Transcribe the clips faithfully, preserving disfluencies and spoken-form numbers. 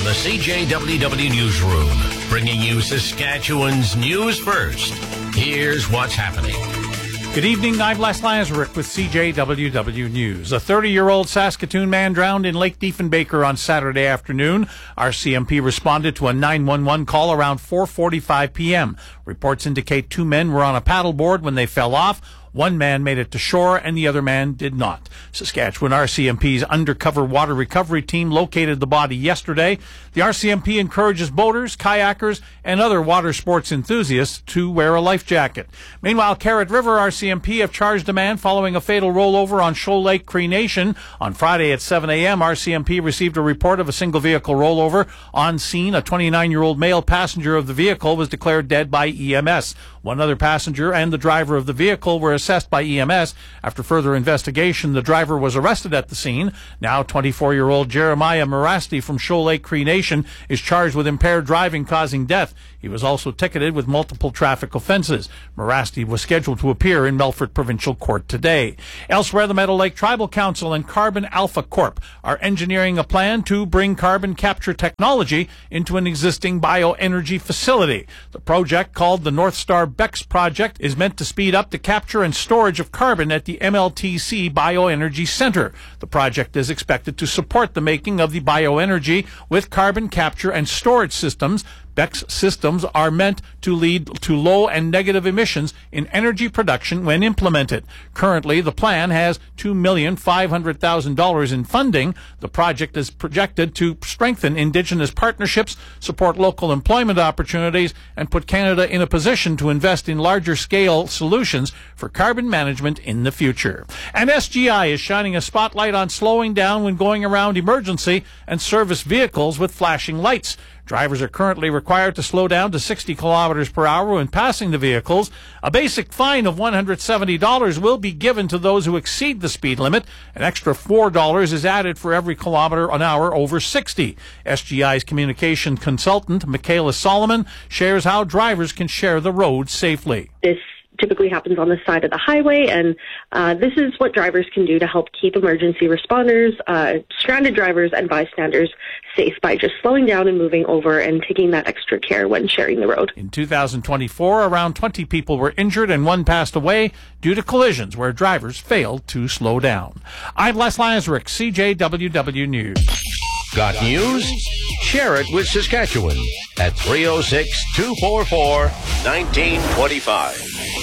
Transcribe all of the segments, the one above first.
the C J W W Newsroom, bringing you Saskatchewan's news first. Here's what's happening. Good evening, I'm Les Lazaruk with C J W W News. A thirty-year-old Saskatoon man drowned in Lake Diefenbaker on Saturday afternoon. R C M P responded to a nine one one call around four forty-five p.m. Reports indicate two men were on a paddleboard when they fell off. One man made it to shore and the other man did not. Saskatchewan R C M P's undercover water recovery team located the body yesterday. The R C M P encourages boaters, kayakers, and other water sports enthusiasts to wear a life jacket. Meanwhile, Carrot River R C M P have charged a man following a fatal rollover on Shoal Lake Cree Nation. On Friday at seven a.m., R C M P received a report of a single vehicle rollover. On scene, a twenty-nine-year-old male passenger of the vehicle was declared dead by E M S. One other passenger and the driver of the vehicle were assessed by E M S. After further investigation, the driver was arrested at the scene. Now twenty-four-year-old Jeremiah Marasti from Shoal Lake Cree Nation is charged with impaired driving causing death. He was also ticketed with multiple traffic offenses. Marasti was scheduled to appear in Melfort Provincial Court today. Elsewhere, the Meadow Lake Tribal Council and Carbon Alpha Corp are engineering a plan to bring carbon capture technology into an existing bioenergy facility. The project, called the North Star BEX project, is meant to speed up the capture and storage of carbon at the M L T C Bioenergy Center. The project is expected to support the making of the bioenergy with carbon capture and storage systems. BEX systems are meant to lead to low and negative emissions in energy production when implemented. Currently, the plan has two million five hundred thousand dollars in funding. The project is projected to strengthen Indigenous partnerships, support local employment opportunities, and put Canada in a position to invest in larger-scale solutions for carbon management in the future. And S G I is shining a spotlight on slowing down when going around emergency and service vehicles with flashing lights. Drivers are currently required to slow down to sixty kilometers per hour when passing the vehicles. A basic fine of one hundred seventy dollars will be given to those who exceed the speed limit. An extra four dollars is added for every kilometer an hour over sixty. S G I's communication consultant, Michaela Solomon, shares how drivers can share the road safely. This typically happens on the side of the highway, and uh, this is what drivers can do to help keep emergency responders, uh, stranded drivers, and bystanders safe by just slowing down and moving over and taking that extra care when sharing the road. In two thousand twenty-four, around twenty people were injured and one passed away due to collisions where drivers failed to slow down. I'm Les Lazaruk, C J W W News. Got news? Share it with Saskatchewan at three oh six, two four four, one nine two five.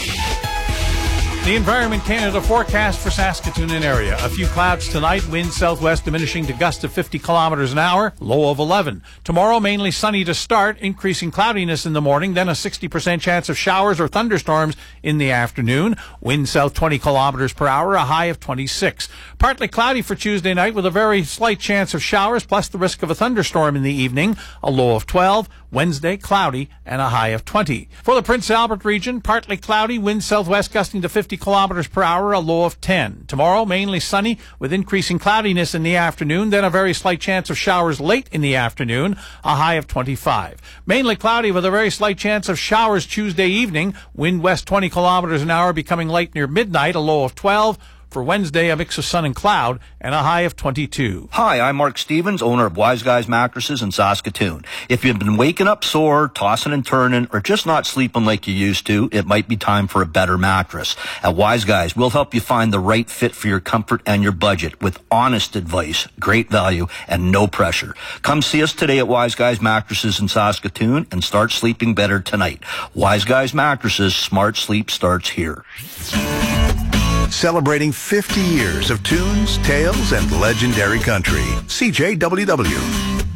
The Environment Canada forecast for Saskatoon and area. A few clouds tonight, wind southwest diminishing to gusts of fifty kilometers an hour, low of eleven. Tomorrow, mainly sunny to start, increasing cloudiness in the morning, then a sixty percent chance of showers or thunderstorms in the afternoon. Wind south twenty kilometers per hour, a high of twenty-six. Partly cloudy for Tuesday night with a very slight chance of showers, plus the risk of a thunderstorm in the evening, a low of twelve. Wednesday, cloudy and a high of twenty. For the Prince Albert region, partly cloudy, wind southwest gusting to fifty kilometers per hour, a low of ten. Tomorrow, mainly sunny with increasing cloudiness in the afternoon, then a very slight chance of showers late in the afternoon, a high of twenty-five. Mainly cloudy with a very slight chance of showers Tuesday evening, wind west twenty kilometers an hour becoming light near midnight, a low of twelve. For Wednesday, a mix of sun and cloud and a high of twenty-two. Hi, I'm Mark Stevens, owner of Wise Guys Mattresses in Saskatoon. If you've been waking up sore, tossing and turning, or just not sleeping like you used to, it might be time for a better mattress. At Wise Guys, we'll help you find the right fit for your comfort and your budget with honest advice, great value, and no pressure. Come see us today at Wise Guys Mattresses in Saskatoon and start sleeping better tonight. Wise Guys Mattresses, smart sleep starts here. Celebrating fifty years of tunes, tales, and legendary country. C J W W.